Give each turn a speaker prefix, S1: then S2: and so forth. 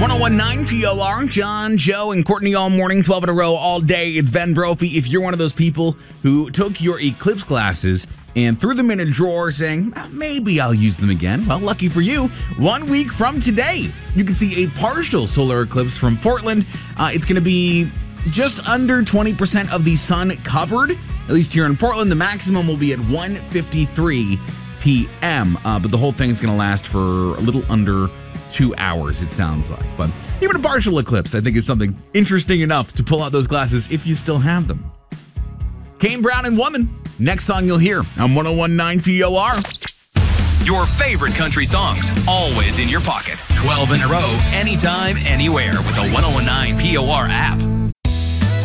S1: 1019 POR, John, Joe, and Courtney all morning, 12 in a row, all day. It's Ben Brophy. If you're one of those people who took your eclipse glasses and threw them in a drawer saying, maybe I'll use them again, well, lucky for you, 1 week from today, you can see a partial solar eclipse from Portland. It's going to be just under 20% of the sun covered, at least here in Portland. The maximum will be at 1:53 p.m., but the whole thing is going to last for a little under 2 hours, it sounds like. But even a partial eclipse, I think, is something interesting enough to pull out those glasses if you still have them. Kane Brown and Woman, next song you'll hear on 1019 POR.
S2: Your favorite country songs, always in your pocket. 12 in a row, anytime, anywhere with the 1019 POR app.